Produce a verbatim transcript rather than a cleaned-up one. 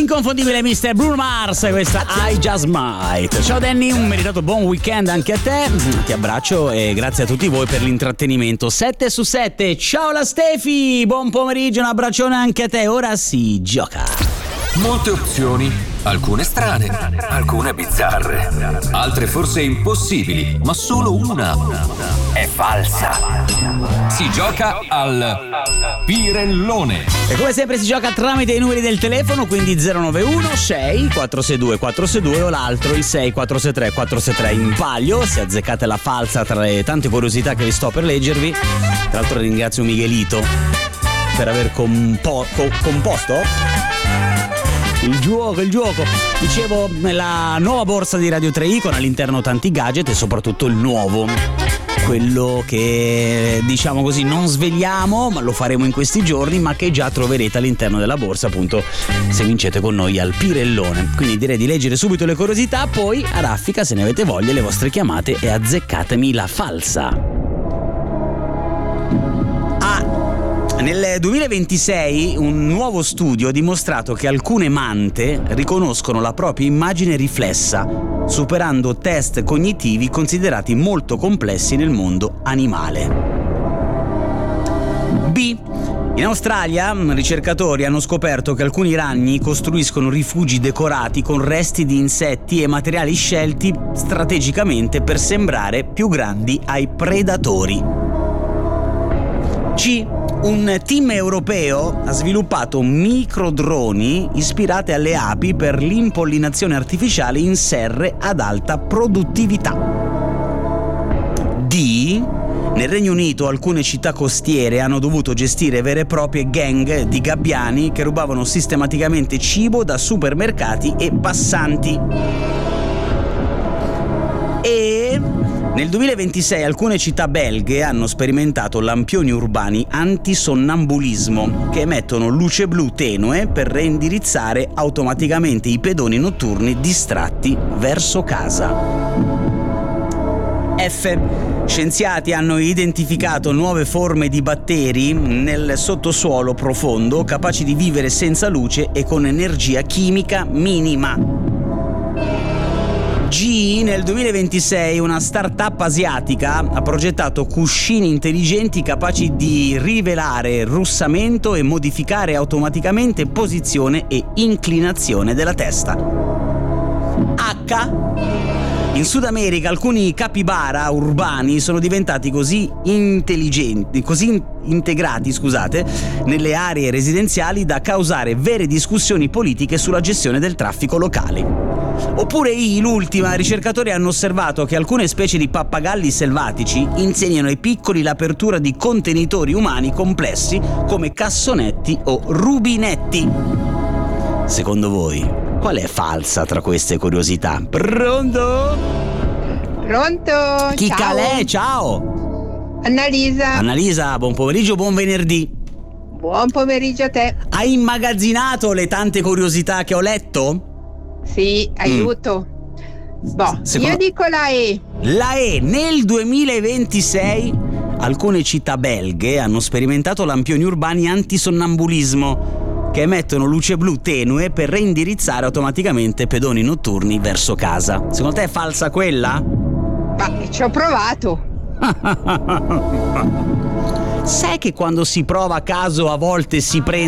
L'inconfondibile mister Bruno Mars, questa I Just Might. Ciao Danny, un meritato buon weekend anche a te. Ti abbraccio e grazie a tutti voi per l'intrattenimento. sette su sette. Ciao la Stefi, buon pomeriggio, un abbraccione anche a te. Ora si gioca. Molte opzioni, alcune strane, alcune bizzarre, altre forse impossibili, ma solo una è falsa. Si gioca al Pirellone. E come sempre si gioca tramite i numeri del telefono, quindi zero nove uno sei quattro sei due quattro sei due o l'altro il sei quattro sei tre quattro sei tre in palio. Se azzeccate la falsa tra le tante curiosità che vi sto per leggervi, tra l'altro ringrazio Miguelito per aver compo- co- composto il gioco, il gioco. Dicevo, la nuova borsa di Radio tre i con all'interno tanti gadget e soprattutto il nuovo, quello che diciamo così non svegliamo, ma lo faremo in questi giorni, ma che già troverete all'interno della borsa, appunto, se vincete con noi al Pirellone. Quindi direi di leggere subito le curiosità, poi a raffica, se ne avete voglia, le vostre chiamate e azzeccatemi la falsa. Nel duemilaventisei un nuovo studio ha dimostrato che alcune mante riconoscono la propria immagine riflessa, superando test cognitivi considerati molto complessi nel mondo animale. B. In Australia, ricercatori hanno scoperto che alcuni ragni costruiscono rifugi decorati con resti di insetti e materiali scelti strategicamente per sembrare più grandi ai predatori. C. Un team europeo ha sviluppato microdroni ispirate alle api per l'impollinazione artificiale in serre ad alta produttività. D. Nel Regno Unito alcune città costiere hanno dovuto gestire vere e proprie gang di gabbiani che rubavano sistematicamente cibo da supermercati e passanti. E nel duemilaventisei alcune città belghe hanno sperimentato lampioni urbani antisonnambulismo che emettono luce blu tenue per reindirizzare automaticamente i pedoni notturni distratti verso casa. F. Scienziati hanno identificato nuove forme di batteri nel sottosuolo profondo capaci di vivere senza luce e con energia chimica minima. G. Nel duemilaventisei una startup asiatica ha progettato cuscini intelligenti capaci di rivelare russamento e modificare automaticamente posizione e inclinazione della testa. H. In Sud America alcuni capibara urbani sono diventati così intelligenti, così integrati, scusate, nelle aree residenziali da causare vere discussioni politiche sulla gestione del traffico locale. Oppure I, l'ultima, ricercatori hanno osservato che alcune specie di pappagalli selvatici insegnano ai piccoli l'apertura di contenitori umani complessi come cassonetti o rubinetti. Secondo voi, qual è falsa tra queste curiosità? Pronto? Pronto? Chi ciao. calè? Ciao! Annalisa. Annalisa, buon pomeriggio, buon venerdì. Buon pomeriggio a te. Hai immagazzinato le tante curiosità che ho letto? Sì, aiuto. Mm. Boh, Secondo... io dico la E. La E. Nel duemilaventisei alcune città belghe hanno sperimentato lampioni urbani antisonnambulismo che emettono luce blu tenue per reindirizzare automaticamente pedoni notturni verso casa. Secondo te è falsa quella? Ma ci ho provato. Sai che quando si prova a caso a volte si prende